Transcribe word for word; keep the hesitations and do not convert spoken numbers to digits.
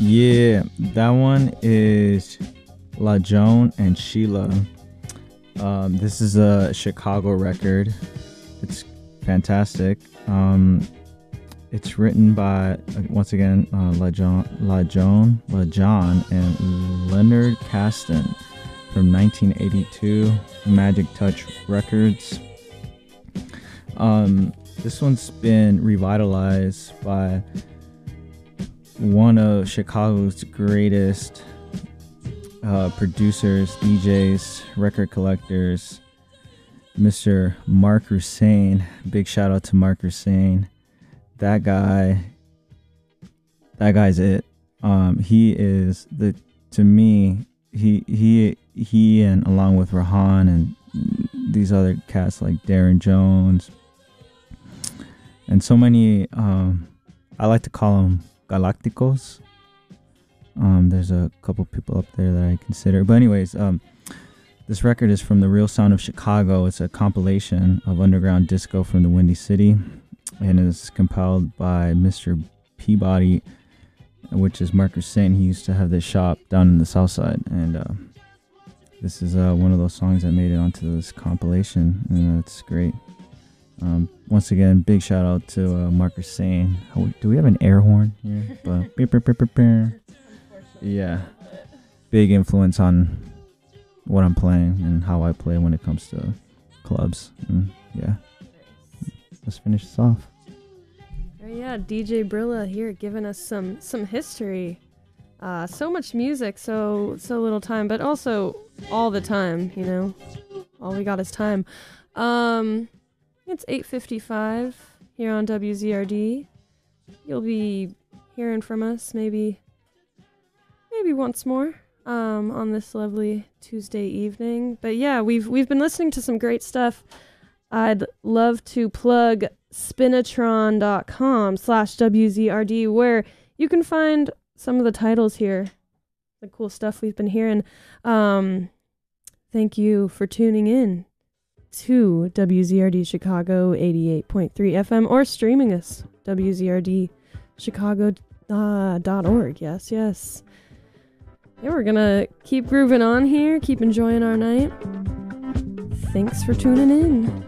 Yeah, that one is La Joan and Sheila. Um, this is a Chicago record. It's fantastic. Um, it's written by, uh, once again, uh, La Joan, La Joan, La John, and Leonard Caston from nineteen eighty-two, Magic Touch Records. Um, this one's been revitalized by one of Chicago's greatest uh, producers, D Js, record collectors, Mister Mark Hussain. Big shout out to Mark Hussain. That guy, that guy's it. Um, he is the, to me, he he he and along with Rahan and these other cats like Darren Jones and so many. Um, I like to call them Galacticos. Um, there's a couple people up there that I consider. But anyways, um, this record is from The Real Sound of Chicago. It's a compilation of underground disco from the Windy City and is compiled by Mister Peabody, which is Mark Hussain. He used to have this shop down in the South Side. And uh, this is uh, one of those songs that made it onto this compilation. And it's great. Um, once again, big shout out to uh, Mark Hussain. Oh, do we have an air horn here? But, beep, beep, beep, beep, beep. Yeah, big influence on what I'm playing and how I play when it comes to clubs. And yeah, let's finish this off. Oh yeah, D J Brilla here giving us some some history. Uh, so much music, so so little time, but also all the time. You know, all we got is time. Um. It's eight fifty-five here on W Z R D. You'll be hearing from us maybe maybe once more um, on this lovely Tuesday evening. But yeah, we've we've been listening to some great stuff. I'd love to plug spinatron.com slash WZRD where you can find some of the titles here, the cool stuff we've been hearing. Um, thank you for tuning in to W Z R D Chicago eighty-eight point three F M or streaming us W Z R D Chicago dot org. Yes, yes. Yeah, we're gonna keep grooving on here, keep enjoying our night. Thanks for tuning in.